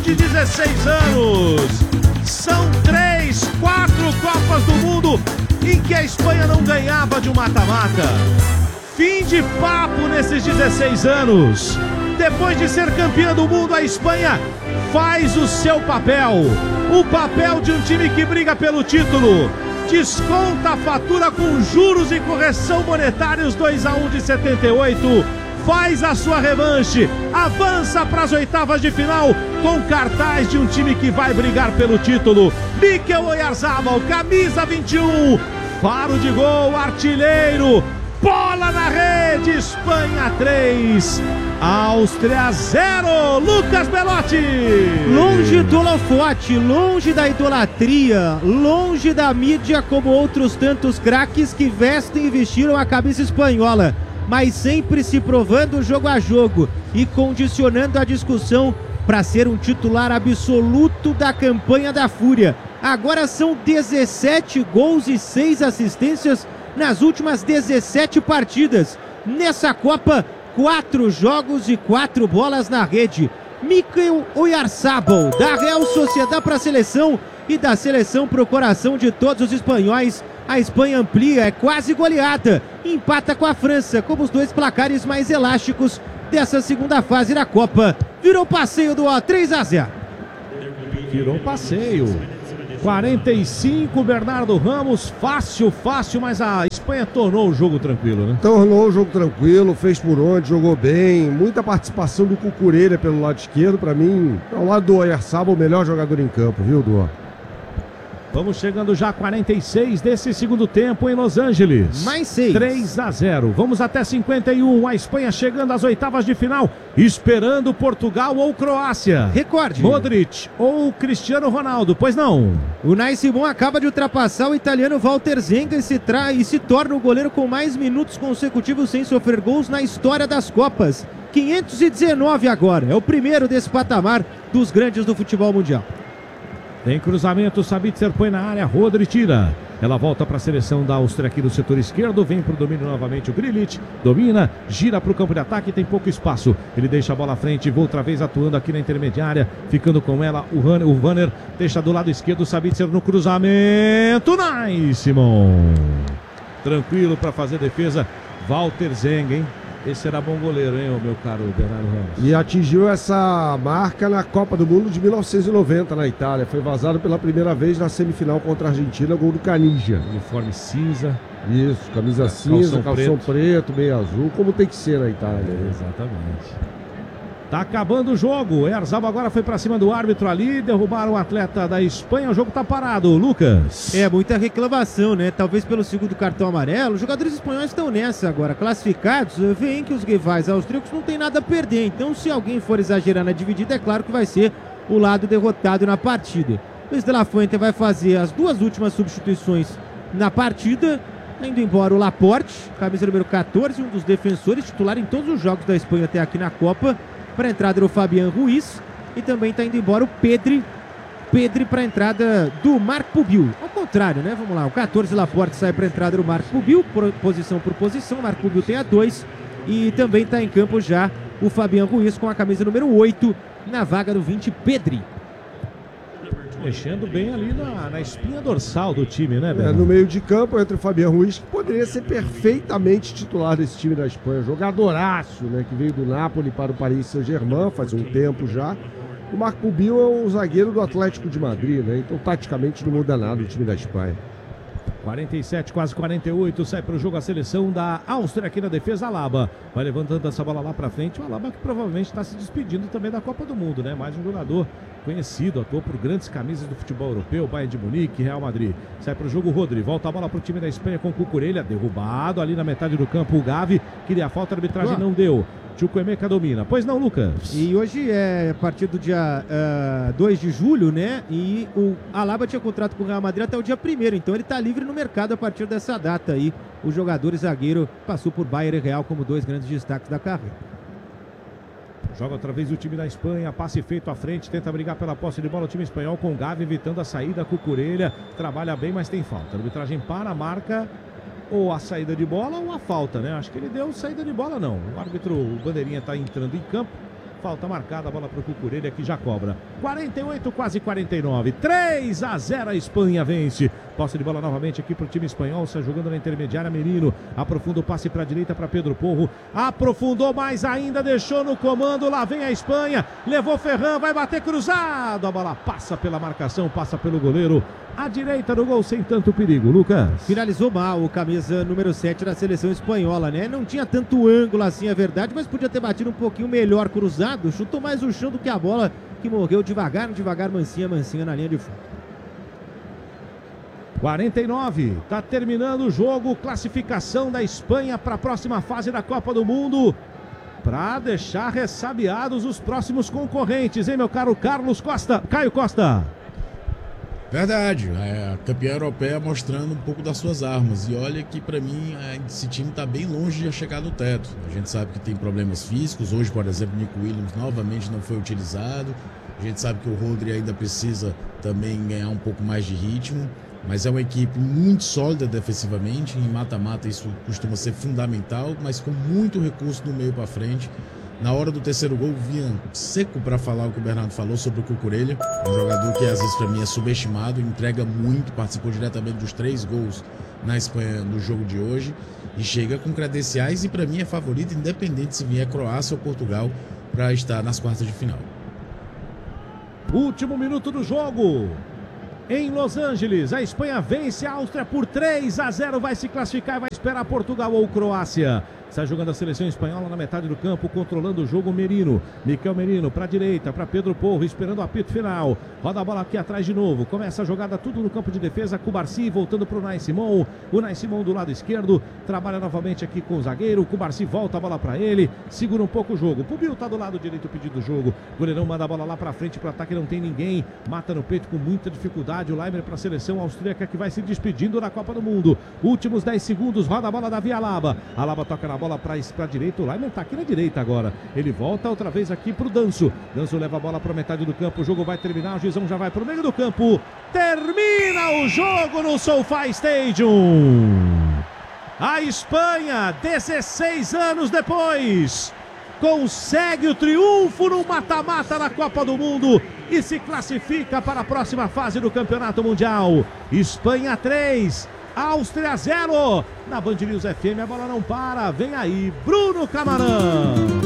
de 16 anos. São 3, 4 Copas do Mundo em que a Espanha não ganhava de um mata-mata. Fim de papo nesses 16 anos. Depois de ser campeã do mundo, a Espanha faz o seu papel. O papel de um time que briga pelo título. Desconta a fatura com juros e correção monetários 2-1 de 78. Faz a sua revanche. Avança para as oitavas de final com cartaz de um time que vai brigar pelo título. Mikel Oyarzabal, camisa 21. Faro de gol, artilheiro. Bola na rede, Espanha 3, Áustria 0, Lucas Belotti. Longe do holofote, longe da idolatria, longe da mídia como outros tantos craques que vestem e vestiram a camisa espanhola, mas sempre se provando jogo a jogo e condicionando a discussão para ser um titular absoluto da campanha da Fúria. Agora são 17 gols e 6 assistências nas últimas 17 partidas. Nessa Copa, 4 jogos e 4 bolas na rede. Mikel Oyarzabal, da Real Sociedad para a seleção e da seleção para o coração de todos os espanhóis. A Espanha amplia, é quase goleada, empata com a França como os dois placares mais elásticos dessa segunda fase da Copa. Virou passeio do 3-0. Virou passeio. 45, Bernardo Ramos, fácil, mas a Espanha tornou o jogo tranquilo, né? Tornou o jogo tranquilo, fez por onde, jogou bem, muita participação do Cucurella pelo lado esquerdo, pra mim, ao lado do Oyarzabal, o melhor jogador em campo, viu, Duan? Vamos chegando já a 46 desse segundo tempo em Los Angeles. Mais 6. 3-0. Vamos até 51. A Espanha chegando às oitavas de final, esperando Portugal ou Croácia. Recorde. Modric ou Cristiano Ronaldo, pois não. O Unai Simon acaba de ultrapassar o italiano Walter Zenga e se torna o goleiro com mais minutos consecutivos sem sofrer gols na história das Copas. 519 agora. É o primeiro desse patamar dos grandes do futebol mundial. Tem cruzamento, Sabitzer põe na área, Rodri tira. Ela volta para a seleção da Áustria aqui do setor esquerdo, vem para o domínio novamente o Grilic, domina, gira para o campo de ataque, tem pouco espaço. Ele deixa a bola à frente, outra vez atuando aqui na intermediária, ficando com ela o Vanner, deixa do lado esquerdo o Sabitzer no cruzamento, Simon. Tranquilo para fazer defesa, Walter Zenga, hein? Esse era bom goleiro, hein, meu caro Bernardo Ramos. E atingiu essa marca na Copa do Mundo de 1990 na Itália. Foi vazado pela primeira vez na semifinal contra a Argentina, gol do Caniggia. Uniforme cinza. Isso, camisa cinza, calção preto, meio azul, como tem que ser na Itália. Né? Exatamente. Tá acabando o jogo. Oyarzabal agora foi pra cima do árbitro ali, derrubaram o atleta da Espanha. O jogo tá parado, Lucas. É, muita reclamação, né? Talvez pelo segundo cartão amarelo. Os jogadores espanhóis estão nessa agora. Classificados, veem que os rivais austríacos não tem nada a perder. Então, se alguém for exagerar na dividida, é claro que vai ser o lado derrotado na partida. Luis de la Fuente vai fazer as duas últimas substituições na partida. Indo embora o Laporte, camisa número 14, um dos defensores titular em todos os jogos da Espanha até aqui na Copa. Para a entrada o Fabián Ruiz e também está indo embora o Pedri para a entrada do Marc Pubil. Ao contrário, né? Vamos lá, o 14 Laporte sai para a entrada do Marc Pubil, posição por posição. O Marc Pubil tem a 2 e também está em campo já o Fabián Ruiz com a camisa número 8 na vaga do 20, Pedri. Mexendo bem ali na espinha dorsal do time, né, Bernardo? No meio de campo, entre o Fabián Ruiz, que poderia ser perfeitamente titular desse time da Espanha. Jogadoraço, né? Que veio do Napoli para o Paris Saint-Germain faz um tempo já. O Marc Pubil é o zagueiro do Atlético de Madrid, né? Então, taticamente, não muda nada o time da Espanha. 47, quase 48, sai para o jogo a seleção da Áustria aqui na defesa, Alaba. Vai levantando essa bola lá para frente, o Alaba que provavelmente está se despedindo também da Copa do Mundo, né? Mais um jogador conhecido, atuou por grandes camisas do futebol europeu, Bayern de Munique, Real Madrid. Sai para o jogo Rodri, volta a bola para o time da Espanha com o Cucurella, derrubado ali na metade do campo o Gavi, queria a falta, a arbitragem não deu. Chukwuemeka domina. Pois não, Lucas? E hoje é a partir do dia 2 de julho, né? E o Alaba tinha contrato com o Real Madrid até o dia 1º, então ele está livre no mercado a partir dessa data aí. O jogador e zagueiro passou por Bayern e Real como dois grandes destaques da carreira. Joga outra vez o time da Espanha, passe feito à frente, tenta brigar pela posse de bola o time espanhol com o Gavi evitando a saída, Cucurella trabalha bem, mas tem falta. A arbitragem para a marca ou a saída de bola ou a falta, né? Acho que ele deu saída de bola, não. O árbitro, o bandeirinha está entrando em campo, Falta marcada, a bola para o Cucurella que já cobra. 48, quase 49. 3-0 a Espanha vence. Posse de bola novamente aqui para o time espanhol. Está jogando na intermediária. Merino aprofunda o passe para a direita para Pedro Porro. Aprofundou mais ainda, deixou no comando. Lá vem a Espanha. Levou Ferran, vai bater cruzado. A bola passa pela marcação, passa pelo goleiro. À direita do gol sem tanto perigo, Lucas. Finalizou mal o camisa número 7 da seleção espanhola, né? Não tinha tanto ângulo assim, é verdade, mas podia ter batido um pouquinho melhor cruzado. Chutou mais o chão do que a bola, que morreu devagar, mansinha na linha de fundo. 49, tá terminando o jogo, classificação da Espanha para a próxima fase da Copa do Mundo, para deixar ressabiados os próximos concorrentes, hein, meu caro Caio Costa? Verdade, a campeã europeia mostrando um pouco das suas armas. E olha que para mim esse time está bem longe de chegar no teto. A gente sabe que tem problemas físicos. Hoje, por exemplo, Nico Williams novamente não foi utilizado. A gente sabe que o Rodri ainda precisa também ganhar um pouco mais de ritmo. Mas é uma equipe muito sólida defensivamente. Em mata-mata isso costuma ser fundamental, mas com muito recurso do meio para frente. Na hora do terceiro gol, vinha seco para falar o que o Bernardo falou sobre o Cucurella. Um jogador que às vezes para mim é subestimado, entrega muito, participou diretamente dos 3 gols na Espanha no jogo de hoje. E chega com credenciais e para mim é favorito, independente se vier Croácia ou Portugal, para estar nas quartas de final. Último minuto do jogo. Em Los Angeles, a Espanha vence a Áustria por 3-0, vai se classificar e vai esperar Portugal ou Croácia. Está jogando a seleção espanhola na metade do campo, controlando o jogo Merino. Miquel Merino para a direita, para Pedro Porro, esperando o apito final. Roda a bola aqui atrás de novo. Começa a jogada tudo no campo de defesa. Cubarsi voltando para o Unai Simon. O Unai Simon do lado esquerdo. Trabalha novamente aqui com o zagueiro. O Cubarsi volta a bola para ele. Segura um pouco o jogo. O Pubil está do lado direito pedindo o jogo. O goleirão manda a bola lá para frente para o ataque. Não tem ninguém. Mata no peito com muita dificuldade. O Leimer para a seleção austríaca que vai se despedindo da Copa do Mundo. Últimos 10 segundos. Roda a bola Davi Alaba. Alaba toca na bola para a direita, o Leimer está aqui na direita agora, ele volta outra vez aqui para o Danso leva a bola para a metade do campo, o jogo vai terminar, o Gizão já vai para o meio do campo, termina o jogo no SoFi Stadium. A Espanha, 16 anos depois, consegue o triunfo no mata-mata na Copa do Mundo e se classifica para a próxima fase do Campeonato Mundial. Espanha 3, Áustria 0. Na Band News FM a bola não para. Vem aí Bruno Camarão.